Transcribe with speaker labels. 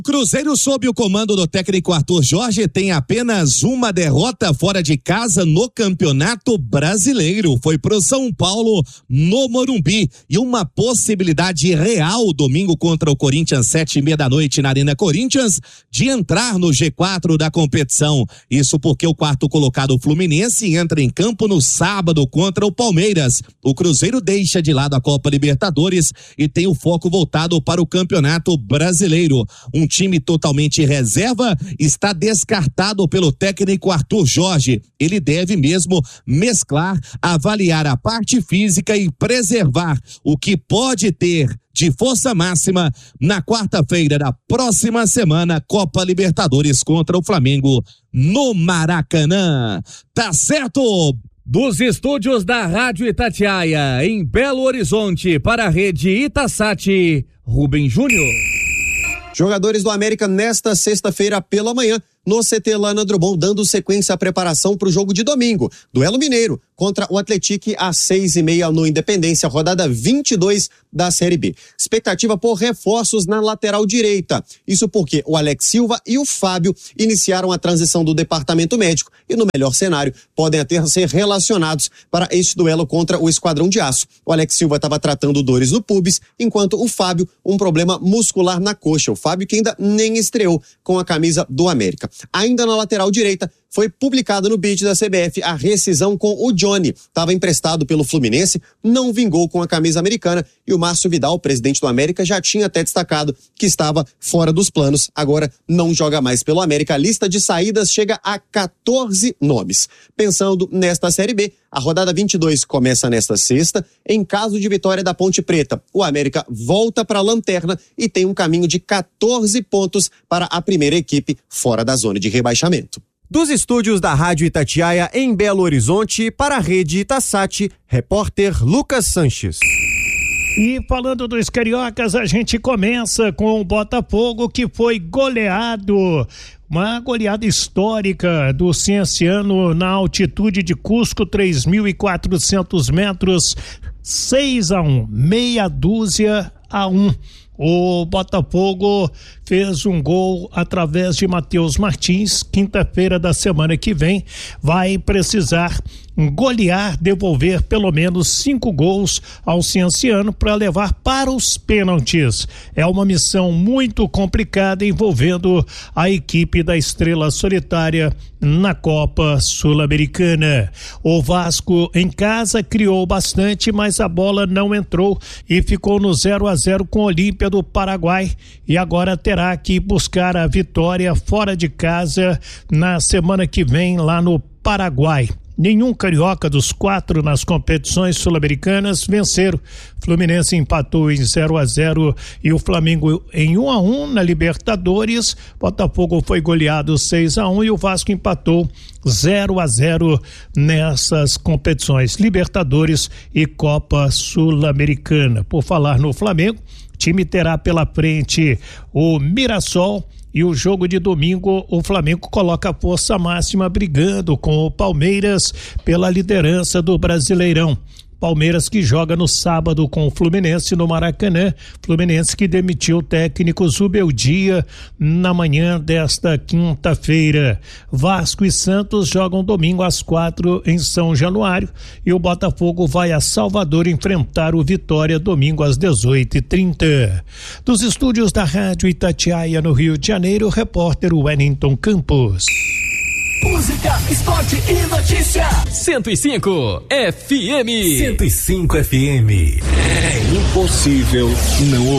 Speaker 1: Cruzeiro, sob o comando do técnico Arthur Jorge, tem apenas uma derrota fora de casa no Campeonato Brasileiro. Foi pro São Paulo no Morumbi e uma possibilidade real domingo contra o Corinthians, 7:30 da noite na Arena Corinthians, de entrar no G4 da competição. Isso porque o quarto colocado Fluminense entra em campo no sábado contra o Palmeiras. O Cruzeiro deixa de lado a Copa Libertadores e tem o foco voltado para o Campeonato Brasileiro. Um time totalmente reserva está descartado pelo técnico Arthur Jorge. Ele deve mesmo mesclar, avaliar a parte física e preservar o que pode ter de força máxima na quarta-feira da próxima semana, Copa Libertadores contra o Flamengo no Maracanã. Tá certo?
Speaker 2: Dos estúdios da Rádio Itatiaia, em Belo Horizonte, para a rede Itasat, Rubem Júnior.
Speaker 3: Jogadores do América nesta sexta-feira pela manhã no CT Lana Drummond, dando sequência à preparação para o jogo de domingo. Duelo mineiro contra o Atlético às 6:30 no Independência, rodada 22 da Série B. Expectativa por reforços na lateral direita. Isso porque o Alex Silva e o Fábio iniciaram a transição do departamento médico e, no melhor cenário, podem até ser relacionados para este duelo contra o Esquadrão de Aço. O Alex Silva estava tratando dores no pubis, enquanto o Fábio, um problema muscular na coxa. O Fábio que ainda nem estreou com a camisa do América. Ainda na lateral direita, foi publicado no BID da CBF a rescisão com o Johnny. Estava emprestado pelo Fluminense, não vingou com a camisa americana e o Márcio Vidal, presidente do América, já tinha até destacado que estava fora dos planos. Agora não joga mais pelo América. A lista de saídas chega a 14 nomes. Pensando nesta Série B, a rodada 22 começa nesta sexta. Em caso de vitória da Ponte Preta, o América volta para a lanterna e tem um caminho de 14 pontos para a primeira equipe fora da zona de rebaixamento.
Speaker 4: Dos estúdios da Rádio Itatiaia em Belo Horizonte para a rede Itasat, repórter Lucas Sanches.
Speaker 5: E falando dos cariocas, a gente começa com o Botafogo, que foi goleado. Uma goleada histórica do Cienciano na altitude de Cusco, 3.400 metros, 6-1, meia dúzia a 1. O Botafogo fez um gol através de Matheus Martins. Quinta-feira da semana que vem vai precisar golear, devolver pelo menos 5 gols ao Cienciano para levar para os pênaltis. É uma missão muito complicada envolvendo a equipe da Estrela Solitária na Copa Sul-Americana. O Vasco em casa criou bastante, mas a bola não entrou e ficou no 0-0 com o Olímpia do Paraguai e agora terá que buscar a vitória fora de casa na semana que vem lá no Paraguai. Nenhum carioca dos 4 nas competições sul-americanas venceram. Fluminense empatou em 0-0 e o Flamengo em 1-1 na Libertadores. Botafogo foi goleado 6-1 e o Vasco empatou 0-0 nessas competições Libertadores e Copa Sul-Americana. Por falar no Flamengo, o time terá pela frente o Mirassol. E o jogo de domingo, o Flamengo coloca a força máxima brigando com o Palmeiras pela liderança do Brasileirão. Palmeiras que joga no sábado com o Fluminense no Maracanã. Fluminense que demitiu o técnico Zubeldia na manhã desta quinta-feira. Vasco e Santos jogam domingo às 4 em São Januário e o Botafogo vai a Salvador enfrentar o Vitória domingo às 18h30. Dos estúdios da Rádio Itatiaia no Rio de Janeiro, o repórter Wellington Campos.
Speaker 6: Música, esporte e notícia.
Speaker 2: 105 FM.
Speaker 6: 105 FM. É impossível não ouvir.